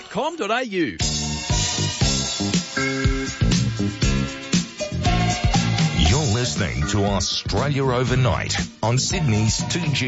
You're listening to Australia Overnight on Sydney's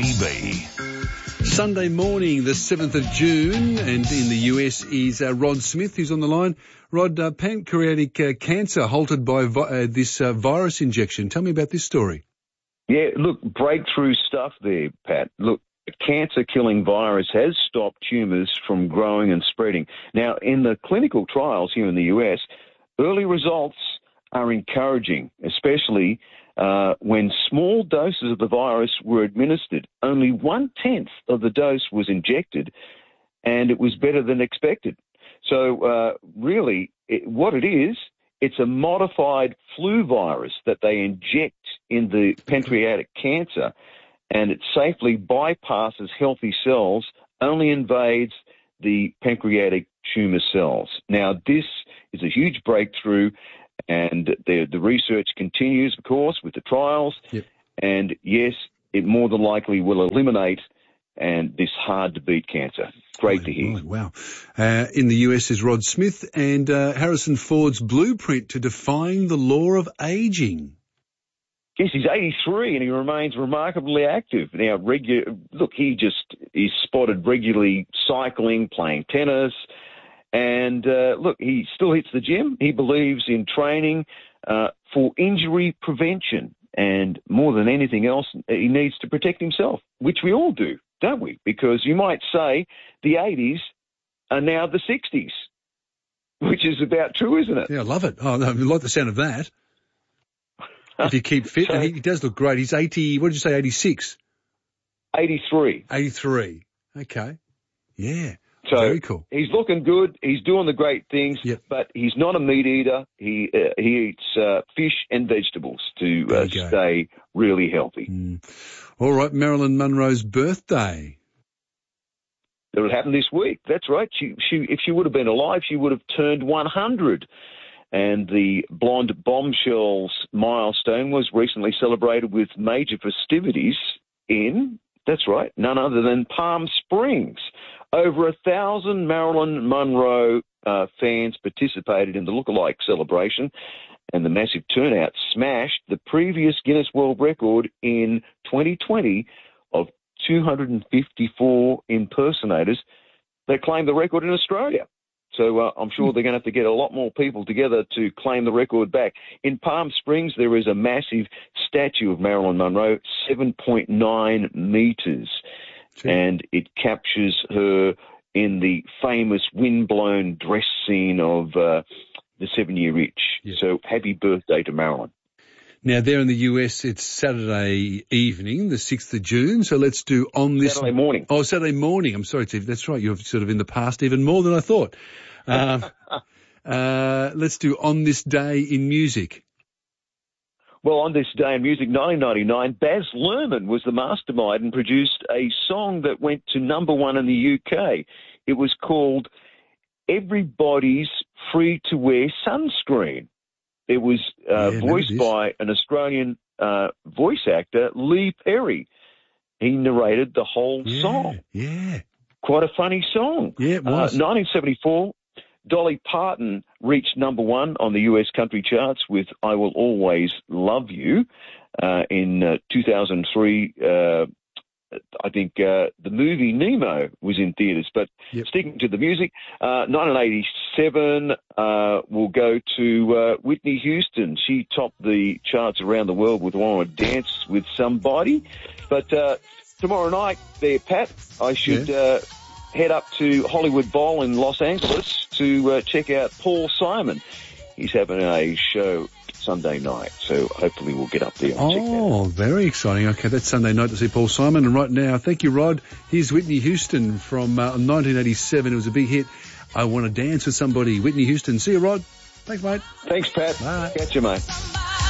2GB. Sunday morning, the 7th of June, and in the US is Rod Smith, who's on the line. Rod, pancreatic cancer halted by this virus injection. Tell me about this story. Yeah, look, breakthrough stuff there, Pat. Look, a cancer-killing virus has stopped tumours from growing and spreading. Now, in the clinical trials here in the US, early results are encouraging, especially when small doses of the virus were administered. Only 1/10 of the dose was injected, and it was better than expected. So really, what it is, it's a modified flu virus that they inject in the pancreatic cancer, and it safely bypasses healthy cells, only invades the pancreatic tumor cells. Now, this is a huge breakthrough, and the research continues, of course, with the trials. Yep. And yes, it more than likely will eliminate this hard-to-beat cancer. Great to hear. Right, wow. In the US is Rod Smith and Harrison Ford's blueprint to defying the law of aging. Yes, he's 83 and he remains remarkably active. Now, he's spotted regularly cycling, playing tennis, and he still hits the gym. He believes in training for injury prevention, and more than anything else, he needs to protect himself, which we all do, don't we? Because you might say the 80s are now the 60s, which is about true, isn't it? Yeah, I love it. Oh, no, I like the sound of that. If you keep fit, and he does look great. He's 80, what did you say, 86? 83. 83. Okay. Yeah. So very cool. He's looking good. He's doing the great things, yep. But he's not a meat eater. He eats fish and vegetables to stay really healthy. All right, Marilyn Monroe's birthday. It'll happen this week. That's right. She if she would have been alive, she would have turned 100. And the Blonde Bombshells milestone was recently celebrated with major festivities in, that's right, none other than Palm Springs. Over 1,000 Marilyn Monroe fans participated in the lookalike celebration, and the massive turnout smashed the previous Guinness World Record in 2020 of 254 impersonators that claimed the record in Australia. So I'm sure they're going to have to get a lot more people together to claim the record back. In Palm Springs, there is a massive statue of Marilyn Monroe, 7.9 metres, and it captures her in the famous windblown dress scene of The 7-Year Itch. Yeah. So happy birthday to Marilyn. Now, there in the US, it's Saturday evening, the 6th of June. So let's do on this... Saturday morning. Oh, Saturday morning. I'm sorry, Steve. That's right. You're sort of in the past even more than I thought. Let's do on this day in music. Well, on this day in music, 1999, Baz Luhrmann was the mastermind and produced a song that went to #1 in the UK. It was called Everybody's Free to Wear Sunscreen. It was voiced by an Australian voice actor, Lee Perry. He narrated the whole song. Yeah. Quite a funny song. Yeah, it was. 1974, Dolly Parton reached #1 on the US country charts with I Will Always Love You. In 2003, I think the movie Nemo was in theatres. But sticking to the music, 1987 we'll go to Whitney Houston. She topped the charts around the world with Wanna Dance with Somebody. But tomorrow night there, Pat, I should head up to Hollywood Bowl in Los Angeles to check out Paul Simon. He's having a show Sunday night, so hopefully we'll get up there and check that out. Oh, very exciting. Okay, that's Sunday night to see Paul Simon. And right now, thank you, Rod. Here's Whitney Houston from 1987. It was a big hit. I Want to Dance with Somebody. Whitney Houston. See you, Rod. Thanks, mate. Thanks, Pat. Bye. Catch you, mate.